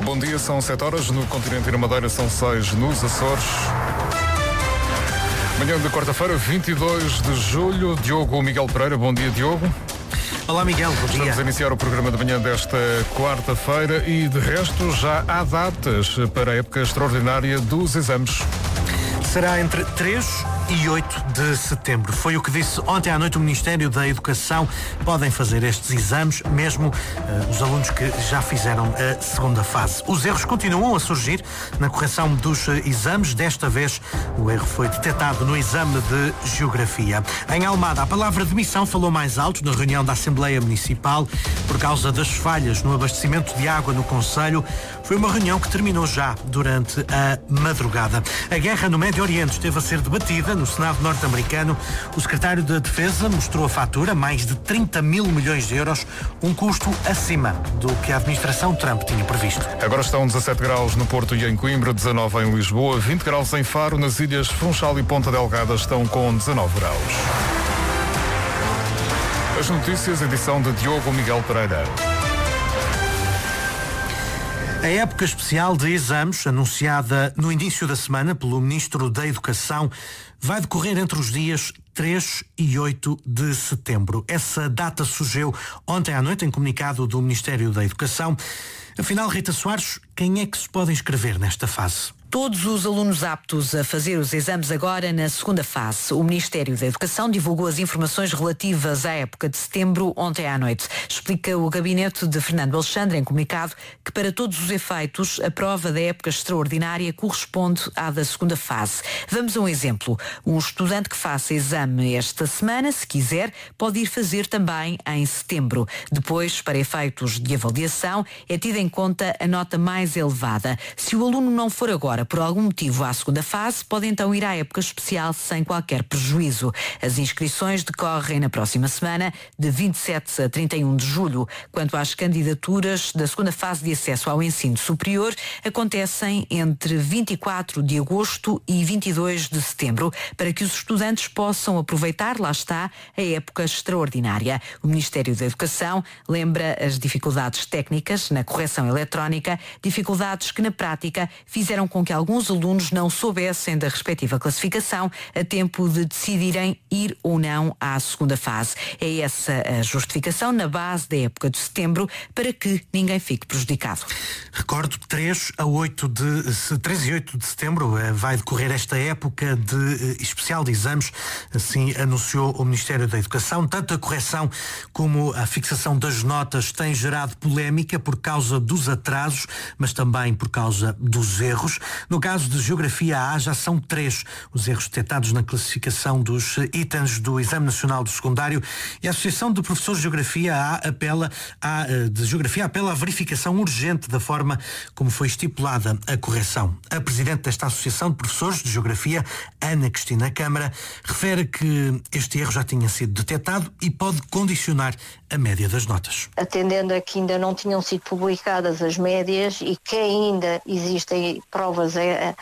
Bom dia, são 7 horas no continente e na Madeira, são 6 nos Açores. Manhã de quarta-feira, 22 de julho, Diogo Miguel Pereira. Bom dia, Diogo. Olá, Miguel, bom dia. Estamos a iniciar o programa de manhã desta quarta-feira e, de resto, já há datas para a época extraordinária dos exames. Será entre 3 e 8 de setembro. Foi o que disse ontem à noite o Ministério da Educação. Podem fazer estes exames, mesmo os alunos que já fizeram a segunda fase. Os erros continuam a surgir na correção dos exames. Desta vez, o erro foi detectado no exame de Geografia. Em Almada, a palavra demissão falou mais alto na reunião da Assembleia Municipal por causa das falhas no abastecimento de água no concelho. Foi uma reunião que terminou já durante a madrugada. A guerra no Médio Oriente esteve a ser debatida no Senado norte-americano. O secretário da Defesa mostrou a fatura, mais de 30 mil milhões de euros, um custo acima do que a administração Trump tinha previsto. Agora estão 17 graus no Porto e em Coimbra, 19 em Lisboa, 20 graus em Faro, nas ilhas Funchal e Ponta Delgada estão com 19 graus. As notícias, edição de Diogo Miguel Pereira. A época especial de exames, anunciada no início da semana pelo Ministro da Educação, vai decorrer entre os dias 3 e 8 de setembro. Essa data surgiu ontem à noite em comunicado do Ministério da Educação. Afinal, Rita Soares, quem é que se pode inscrever nesta fase? Todos os alunos aptos a fazer os exames agora na segunda fase. O Ministério da Educação divulgou as informações relativas à época de setembro ontem à noite. Explica o gabinete de Fernando Alexandre em comunicado que para todos os efeitos a prova da época extraordinária corresponde à da segunda fase. Vamos a um exemplo. Um estudante que faça exame esta semana, se quiser, pode ir fazer também em setembro. Depois, para efeitos de avaliação, é tida em conta a nota mais elevada. Se o aluno não for agora por algum motivo à segunda fase, pode então ir à época especial sem qualquer prejuízo. As inscrições decorrem na próxima semana, de 27 a 31 de julho. Quanto às candidaturas da segunda fase de acesso ao ensino superior, acontecem entre 24 de agosto e 22 de setembro, para que os estudantes possam aproveitar, lá está, a época extraordinária. O Ministério da Educação lembra as dificuldades técnicas na correção eletrónica, dificuldades que na prática fizeram com que alguns alunos não soubessem da respectiva classificação a tempo de decidirem ir ou não à segunda fase. É essa a justificação na base da época de setembro para que ninguém fique prejudicado. Recordo, 3 e 8 de setembro vai decorrer esta época especial de exames, assim anunciou o Ministério da Educação. Tanto a correção como a fixação das notas têm gerado polémica por causa dos atrasos, mas também por causa dos erros. No caso de Geografia A, já são 3 os erros detectados na classificação dos itens do Exame Nacional do Secundário, e a Associação de Professores de Geografia apela à verificação urgente da forma como foi estipulada a correção. A presidente desta Associação de Professores de Geografia, Ana Cristina Câmara, refere que este erro já tinha sido detectado e pode condicionar a média das notas. Atendendo a que ainda não tinham sido publicadas as médias e que ainda existem provas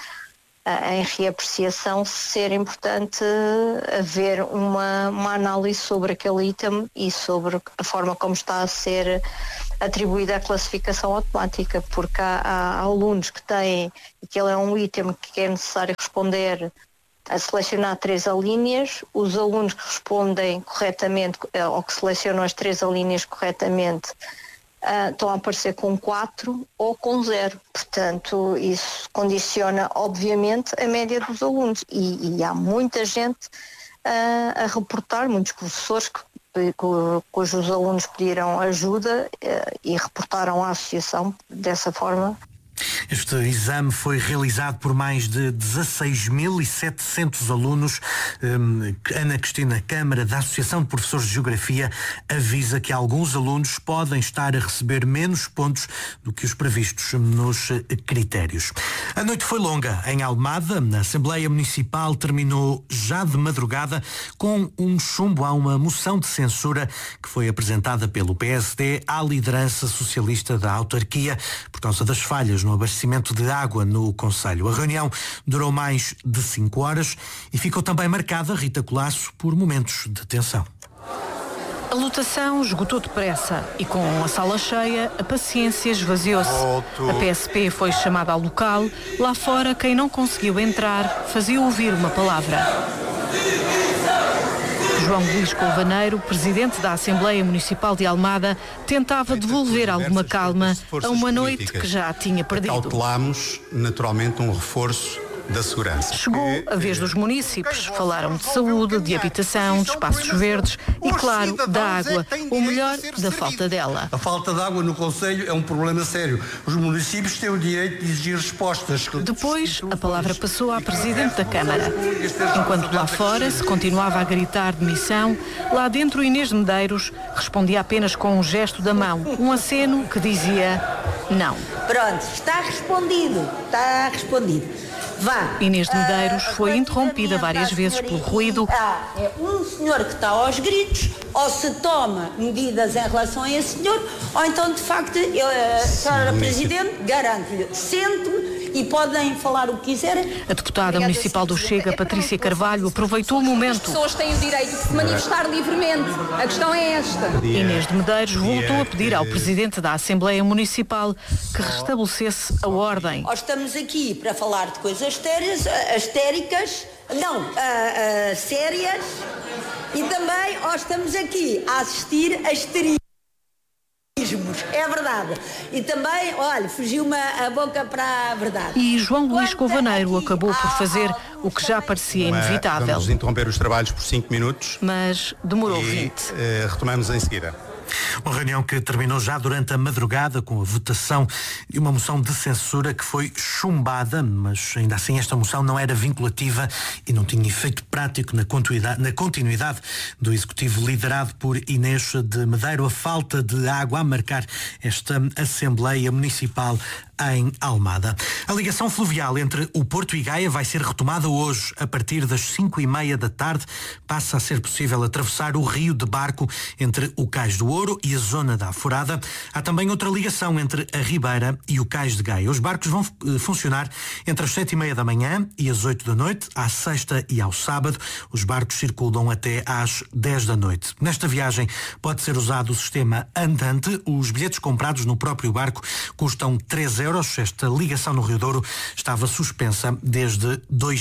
em reapreciação, ser importante haver uma análise sobre aquele item e sobre a forma como está a ser atribuída a classificação automática, porque há alunos que têm, aquele é um item que é necessário responder a selecionar 3 alíneas, os alunos que respondem corretamente ou que selecionam as 3 alíneas corretamente estão a aparecer com 4 ou com 0. Portanto, isso condiciona, obviamente, a média dos alunos. E há muita gente a reportar, muitos professores cujos alunos pediram ajuda e reportaram à associação dessa forma. Este exame foi realizado por mais de 16.700 alunos. Ana Cristina Câmara, da Associação de Professores de Geografia, avisa que alguns alunos podem estar a receber menos pontos do que os previstos nos critérios. A noite foi longa em Almada. A Assembleia Municipal terminou já de madrugada com um chumbo a uma moção de censura que foi apresentada pelo PSD à liderança socialista da autarquia por causa das falhas no abastecimento de água no concelho. A reunião durou mais de 5 horas e ficou também marcada, Rita Colasso, por momentos de tensão. A lotação esgotou depressa e com a sala cheia, a paciência esvaziou-se. A PSP foi chamada ao local. Lá fora, quem não conseguiu entrar fazia ouvir uma palavra. João Luís Colvaneiro, presidente da Assembleia Municipal de Almada, tentava devolver alguma calma a uma noite que já tinha perdido. Cautelámos, naturalmente, um reforço da segurança. Chegou a vez dos munícipes. Falaram de saúde, de habitação, de espaços verdes e, claro, da água, ou melhor, da falta dela. A falta de água no concelho é um problema sério. Os municípios têm o direito de exigir respostas. Depois, a palavra passou à Presidente da Câmara. Enquanto lá fora se continuava a gritar demissão, lá dentro Inês de Medeiros respondia apenas com um gesto da mão, um aceno que dizia não. Pronto, está respondido. Vá. Inês de Medeiros foi interrompida várias vezes pelo ruído. É um senhor que está aos gritos, ou se toma medidas em relação a esse senhor, ou então, de facto, Sra. Presidente, garanto-lhe, sente-me e podem falar o que quiserem. A deputada municipal do Chega, Patrícia Carvalho, aproveitou o momento. As pessoas têm o direito de se manifestar livremente. A questão é esta. Inês de Medeiros voltou a pedir ao Presidente da Assembleia Municipal que restabelecesse a ordem. Nós estamos aqui para falar de coisas sérias e também nós estamos aqui a assistir a histerismos. É verdade. E também, olha, fugiu-me a boca para a verdade. E João Luís Colvaneiro acabou por fazer o que já parecia inevitável. Vamos interromper os trabalhos por 5 minutos. Mas demorou 20. Retomamos em seguida. Uma reunião que terminou já durante a madrugada com a votação de uma moção de censura que foi chumbada, mas ainda assim esta moção não era vinculativa e não tinha efeito prático na continuidade do Executivo liderado por Inês de Medeiros. A falta de água a marcar esta Assembleia Municipal em Almada. A ligação fluvial entre o Porto e Gaia vai ser retomada hoje. A partir das 5:30 da tarde passa a ser possível atravessar o rio de barco entre o Cais do Ouro e a zona da Aforada. Há também outra ligação entre a Ribeira e o Cais de Gaia. Os barcos vão funcionar entre as 7:30 da manhã e as 8 da noite, à sexta e ao sábado. Os barcos circulam até às 10 da noite. Nesta viagem pode ser usado o sistema andante. Os bilhetes comprados no próprio barco custam 3 euros. Esta ligação no Rio Douro estava suspensa desde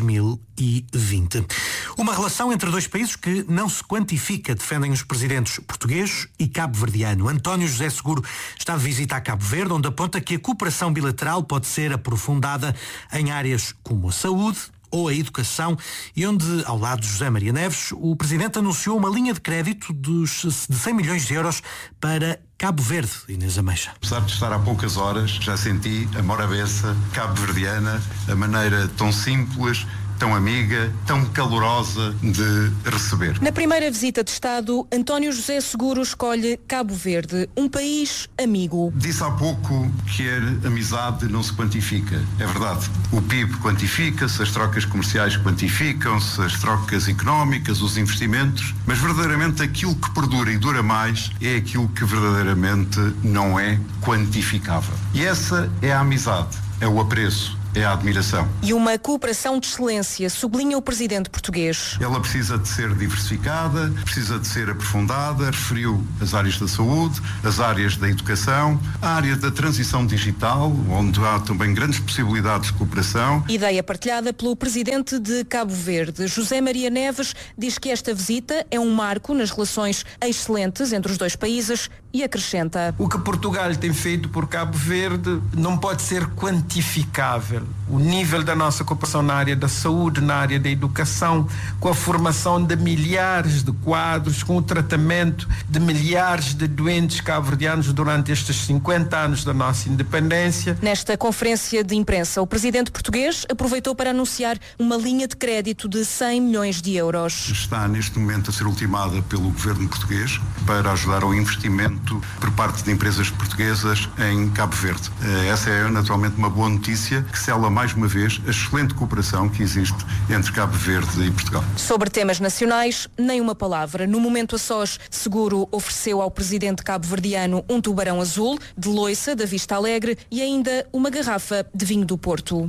2020. Uma relação entre dois países que não se quantifica, defendem os presidentes português e cabo-verdiano. António José Seguro está de visita a Cabo Verde, onde aponta que a cooperação bilateral pode ser aprofundada em áreas como a saúde ou a educação, e onde, ao lado de José Maria Neves, o Presidente anunciou uma linha de crédito de 100 milhões de euros para Cabo Verde. Inês Ameixa. Apesar de estar há poucas horas, já senti a morabeza cabo-verdiana, a maneira tão simples, tão amiga, tão calorosa de receber. Na primeira visita de Estado, António José Seguro escolhe Cabo Verde, um país amigo. Disse há pouco que a amizade não se quantifica. É verdade. O PIB quantifica-se, as trocas comerciais quantificam-se, as trocas económicas, os investimentos, mas verdadeiramente aquilo que perdura e dura mais é aquilo que verdadeiramente não é quantificável. E essa é a amizade, é o apreço, é a admiração. E uma cooperação de excelência, sublinha o presidente português. Ela precisa de ser diversificada, precisa de ser aprofundada, referiu as áreas da saúde, as áreas da educação, a área da transição digital, onde há também grandes possibilidades de cooperação. Ideia partilhada pelo presidente de Cabo Verde, José Maria Neves, diz que esta visita é um marco nas relações excelentes entre os dois países e acrescenta: o que Portugal tem feito por Cabo Verde não pode ser quantificável. O nível da nossa cooperação na área da saúde, na área da educação, com a formação de milhares de quadros, com o tratamento de milhares de doentes cabo-verdianos durante estes 50 anos da nossa independência. Nesta conferência de imprensa, o presidente português aproveitou para anunciar uma linha de crédito de 100 milhões de euros. Está neste momento a ser ultimada pelo governo português para ajudar ao investimento por parte de empresas portuguesas em Cabo Verde. Essa é naturalmente uma boa notícia que sela mais uma vez a excelente cooperação que existe entre Cabo Verde e Portugal. Sobre temas nacionais, nem uma palavra. No momento a sós, Seguro ofereceu ao presidente cabo-verdiano um tubarão azul, de loiça, da Vista Alegre, e ainda uma garrafa de vinho do Porto.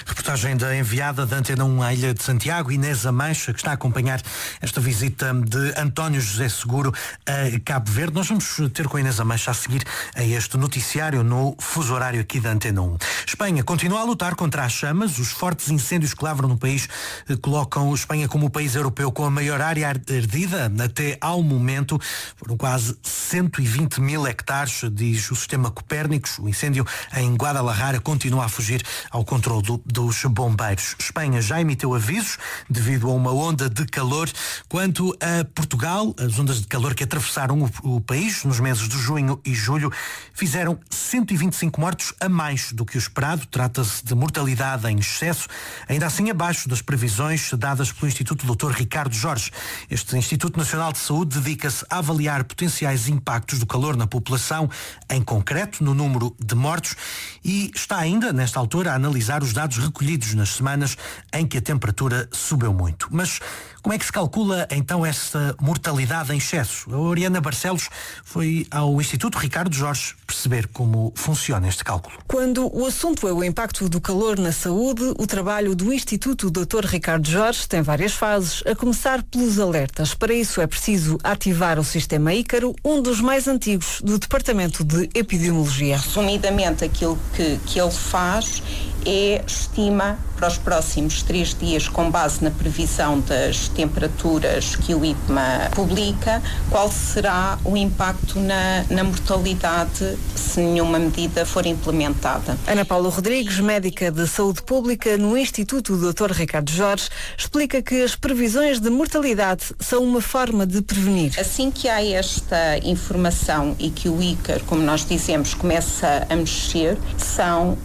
Reportagem da enviada da Antena 1 à Ilha de Santiago, Inês Amancha, que está a acompanhar esta visita de António José Seguro a Cabo Verde. Nós vamos ter com a Inês Amancha a seguir a este noticiário no fuso horário aqui da Antena 1. Espanha continua a lutar contra as chamas. Os fortes incêndios que lavram no país colocam Espanha como o país europeu com a maior área ardida até ao momento. Foram quase 120 mil hectares, diz o sistema Copérnicos. O incêndio em Guadalajara continua a fugir ao controle dos bombeiros. Espanha já emitiu avisos devido a uma onda de calor. Quanto a Portugal, as ondas de calor que atravessaram o país nos meses de junho e julho fizeram 125 mortos a mais do que o esperado. Trata-se de mortalidade em excesso, ainda assim abaixo das previsões dadas pelo Instituto Dr. Ricardo Jorge. Este Instituto Nacional de Saúde dedica-se a avaliar potenciais impactos do calor na população, em concreto no número de mortos, e está ainda, nesta altura, a analisar os dados recolhidos nas semanas em que a temperatura subiu muito. Mas como é que se calcula então essa mortalidade em excesso? A Oriana Barcelos foi ao Instituto Ricardo Jorge perceber como funciona este cálculo. Quando o assunto é o impacto do calor na saúde, o trabalho do Instituto Dr. Ricardo Jorge tem várias fases, a começar pelos alertas. Para isso é preciso ativar o sistema Ícaro, um dos mais antigos do Departamento de Epidemiologia. Resumidamente, aquilo que ele faz estima para os próximos 3 dias, com base na previsão das temperaturas que o IPMA publica, qual será o impacto na mortalidade se nenhuma medida for implementada. Ana Paula Rodrigues, médica de saúde pública no Instituto Dr. Ricardo Jorge, explica que as previsões de mortalidade são uma forma de prevenir. Assim que há esta informação e que o Ícaro, como nós dizemos, começa a mexer, são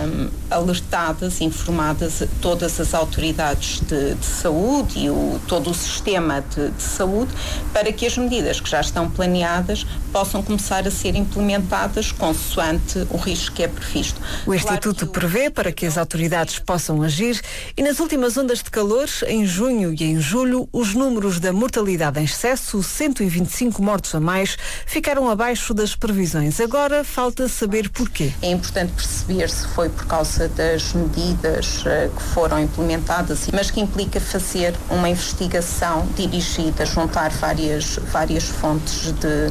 alertadas, informadas todas as autoridades de saúde e todo o sistema de saúde, para que as medidas que já estão planeadas possam começar a ser implementadas consoante o risco que é previsto. O Instituto prevê para que as autoridades possam agir, e nas últimas ondas de calor, em junho e em julho, os números da mortalidade em excesso, 125 mortos a mais, ficaram abaixo das previsões. Agora falta saber porquê. É importante perceber se foi por causa das medidas que foram implementadas, mas que implica fazer uma investigação dirigida, juntar várias fontes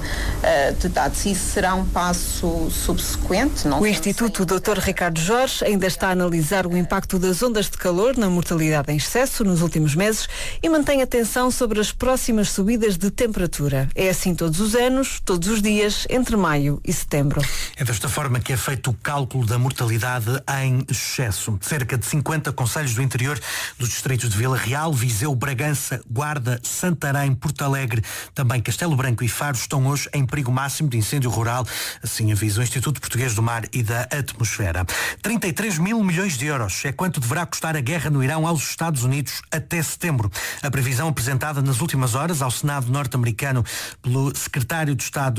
de dados. Isso será um passo subsequente. O Instituto Dr. Ricardo Jorge ainda está a analisar o impacto das ondas de calor na mortalidade em excesso nos últimos meses e mantém atenção sobre as próximas subidas de temperatura. É assim todos os anos, todos os dias, entre maio e setembro. É desta forma que é feito o cálculo da mortalidade em excesso. Cerca de 50 concelhos do interior dos distritos de Vila Real, Viseu, Bragança, Guarda, Santarém, Porto Alegre, também Castelo Branco e Faro estão hoje em perigo máximo de incêndio rural, assim avisa o Instituto Português do Mar e da Atmosfera. 33 mil milhões de euros é quanto deverá custar a guerra no Irão aos Estados Unidos até setembro. A previsão apresentada nas últimas horas ao Senado norte-americano pelo secretário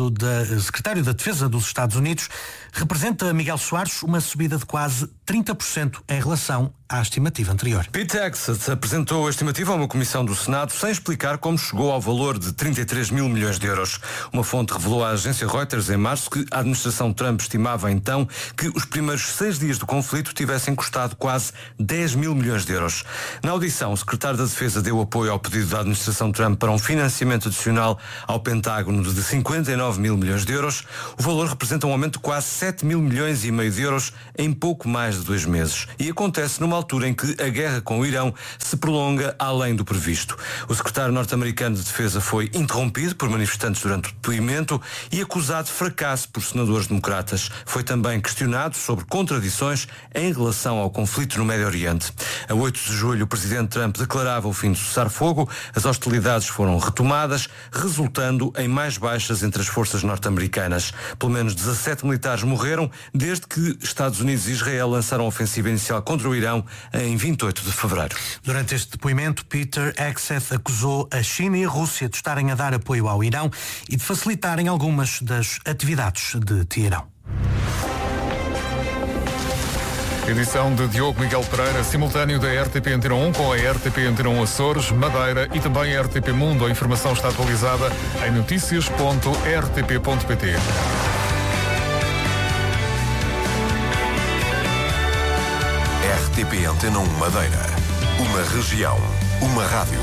da Defesa dos Estados Unidos representa, Miguel Soares, uma subida de quase 30% em relação à estimativa anterior. Pete Hegseth apresentou a estimativa a uma comissão do Senado sem explicar como chegou ao valor de 33 mil milhões de euros. Uma fonte revelou à agência Reuters em março que a administração Trump estimava então que os primeiros 6 dias do conflito tivessem custado quase 10 mil milhões de euros. Na audição, o secretário da Defesa deu apoio ao pedido da administração Trump para um financiamento adicional ao Pentágono de 59 mil milhões de euros. O valor representa um aumento de quase 7 mil milhões e meio de euros em pouco mais de 2 meses. E acontece numa altura em que a guerra com o Irão se prolonga além do previsto. O secretário norte-americano de Defesa foi interrompido por manifestantes durante o depoimento e acusado de fracasso por senadores democratas. Foi também questionado sobre contradições em relação ao conflito no Médio Oriente. A 8 de julho, o presidente Trump declarava o fim do cessar-fogo. As hostilidades foram retomadas, resultando em mais baixas entre as forças norte-americanas. Pelo menos 17 militares morreram desde que Estados Unidos e Israel lançaram a ofensiva inicial contra o Irão em 28 de fevereiro. Durante este depoimento, Peter Hegseth acusou a China e a Rússia de estarem a dar apoio ao Irão e de facilitarem algumas das atividades de Teherão. Edição de Diogo Miguel Pereira, simultâneo da RTP Antena 1 com a RTP Antena 1 Açores, Madeira e também a RTP Mundo. A informação está atualizada em noticias.rtp.pt. RTP RTP Antena 1 Madeira. Uma região, uma rádio.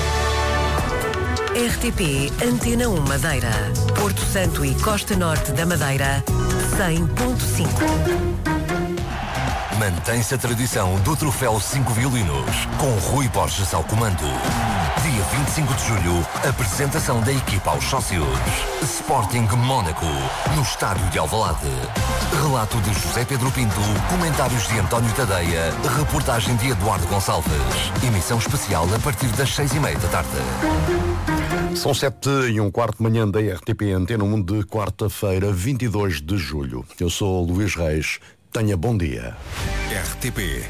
RTP Antena 1 Madeira. Porto Santo e Costa Norte da Madeira, 100.5. Mantém-se a tradição do troféu 5 violinos, com Rui Borges ao comando. Dia 25 de julho, apresentação da equipa aos sócios. Sporting Mónaco, no estádio de Alvalade. Relato de José Pedro Pinto, comentários de António Tadeia, reportagem de Eduardo Gonçalves. Emissão especial a partir das 6:30 da tarde. São 7:15 manhã da RTP Antena 1 de quarta-feira, 22 de julho. Eu sou Luís Reis. Tenha bom dia. RTP